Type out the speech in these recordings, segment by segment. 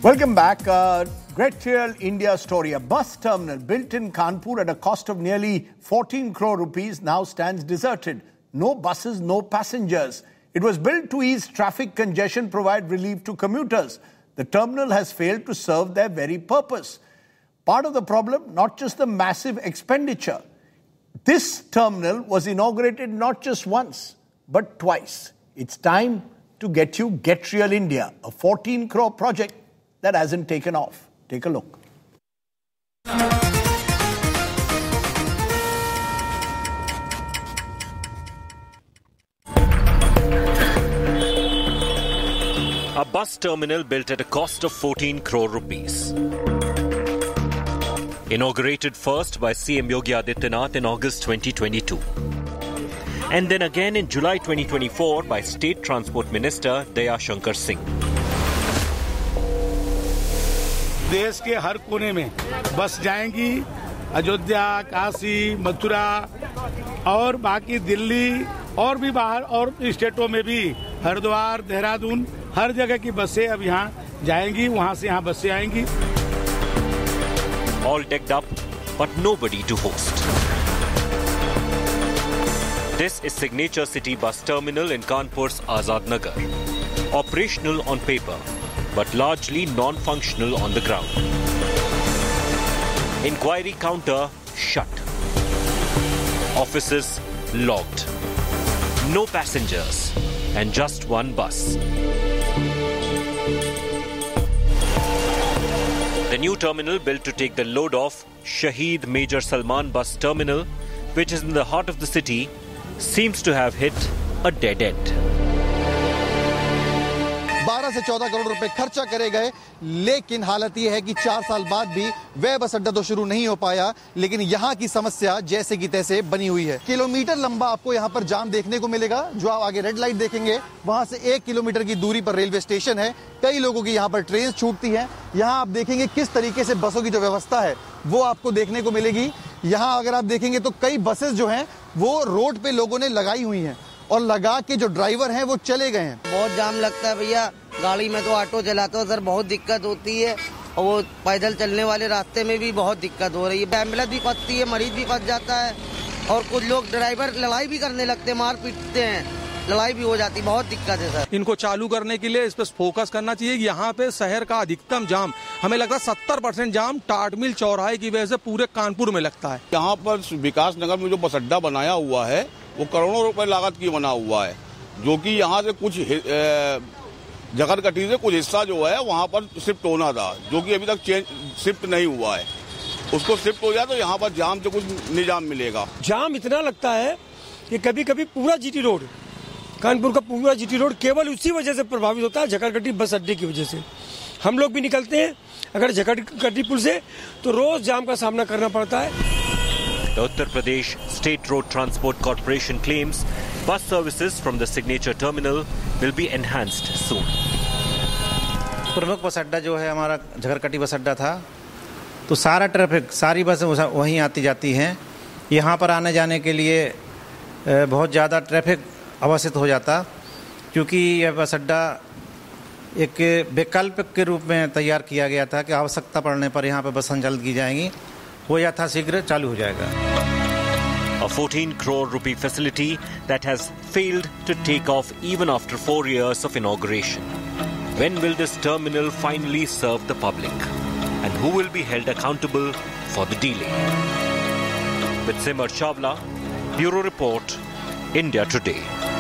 Welcome back. Great Rail India story. A bus terminal built in Kanpur at a cost of nearly 14 crore rupees now stands deserted. No buses, no passengers. It was built to ease traffic congestion, provide relief to commuters. The terminal has failed to serve their very purpose. Part of the problem, not just the massive expenditure. This terminal was inaugurated not just once, but twice. It's time to get Rail India, a 14 crore project that hasn't taken off. Take a look. A bus terminal built at a cost of 14 crore rupees. Inaugurated first by CM Yogi Adityanath in August 2022. And then again in July 2024 by State Transport Minister Daya Shankar Singh. देश के हर कोने में बस जाएंगी, अयोध्या, काशी, मथुरा और बाकी दिल्ली और भी बाहर और स्टेटों में भी हरिद्वार, देहरादून हर जगह की बसें अब यहाँ जाएंगी, वहाँ से यहाँ बसें आएंगी. All decked up, but nobody to host. This is Signature City Bus Terminal in Kanpur's Azad Nagar. Operational on paper, but largely non-functional on the ground. Inquiry counter shut. Offices locked. No passengers and just one bus. The new terminal built to take the load of Shaheed Major Salman Bus Terminal, which is in the heart of the city, seems to have hit a dead end. 12 से 14 करोड़ रुपए खर्चा करे गए, लेकिन हालत यह है कि 4 साल बाद भी वह बस अड्डा तो शुरू नहीं हो पाया, लेकिन यहाँ की समस्या जैसे की तैसे बनी हुई है. किलोमीटर लंबा आपको यहाँ पर जाम देखने को मिलेगा. जो आप आगे रेड लाइट देखेंगे, वहां से 1 किलोमीटर की दूरी पर रेलवे स्टेशन है. कई लोगों की यहाँ पर ट्रेन छूटती है. यहाँ आप देखेंगे किस तरीके से बसों की जो व्यवस्था है वो आपको देखने को मिलेगी. यहाँ अगर आप देखेंगे तो कई बसेस जो हैं वो रोड पे लोगों ने लगाई हुई हैं और लगा के जो ड्राइवर हैं वो चले गए हैं. बहुत जाम लगता है भैया. गाड़ी में तो ऑटो चलाते हो सर, बहुत दिक्कत होती है. और वो पैदल चलने वाले रास्ते में भी बहुत दिक्कत हो रही है. एम्बुलेंस भी फंसती है, मरीज भी फंस जाता है और कुछ लोग ड्राइवर लड़ाई भी करने लगते हैं, मार पीटते हैं, लड़ाई भी हो जाती है. बहुत दिक्कत है सर. इनको चालू करने के लिए इस पर फोकस करना चाहिए. यहाँ पे शहर का अधिकतम जाम, हमें लगता है 70% जाम टाट मिल चौराहे की वजह से पूरे कानपुर में लगता है. यहाँ पर विकास नगर में जो बस अड्डा बनाया हुआ है वो करोड़ों रुपए लागत की बना हुआ है, जो कि यहाँ से कुछ जगरकटी से कुछ हिस्सा जो है वहाँ पर शिफ्ट होना था, जो कि अभी तक शिफ्ट नहीं हुआ है. उसको शिफ्ट हो जाए तो यहाँ पर जाम से कुछ निजाम मिलेगा. जाम इतना लगता है कि कभी कभी पूरा जीटी रोड, कानपुर का पूरा जीटी रोड केवल उसी वजह से प्रभावित होता है, जगरकटी बस अड्डे की वजह से. हम लोग भी निकलते हैं अगर जगरकटी पुल से तो रोज जाम का सामना करना पड़ता है. The Uttar Pradesh State Road Transport Corporation claims bus services from the Signature Terminal will be enhanced soon. प्रमुख बस अड्डा जो है हमारा जगरकटी बस अड्डा था, तो सारा ट्रैफिक, सारी बसें वहीं आती जाती हैं. यहाँ पर आने जाने के लिए बहुत ज़्यादा ट्रैफिक अवस्थित हो जाता, क्योंकि यह बस अड्डा एक विकल्प के रूप में तैयार किया गया था कि आवश्यकता पड़ने पर यहाँ पर बस संचालित की जाएंगी. वो यथाशीघ्र चालू हो जाएगा. A 14 crore rupee facility that has failed to take off even after 4 years of inauguration. When will this terminal finally serve the public? And who will be held accountable for the delay? With Simar Chawla, Bureau Report, India Today.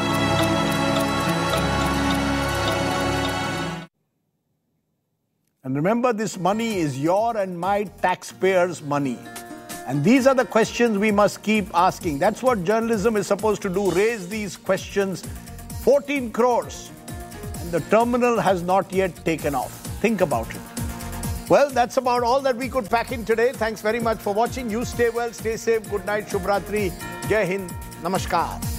And remember, this money is your and my taxpayers' money. And these are the questions we must keep asking. That's what journalism is supposed to do, raise these questions. 14 crores. And the terminal has not yet taken off. Think about it. Well, that's about all that we could pack in today. Thanks very much for watching. You stay well, stay safe. Good night, Shubh Ratri. Jai Hind. Namaskar.